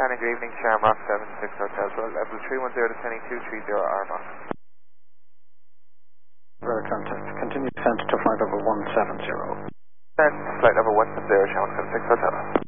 morning, good evening, Shamrock 76 Hotel, level 310 to 2230 RMOC. Contact. Continue descent to flight level 170. Flight level 170, Shamrock 76 Hotel.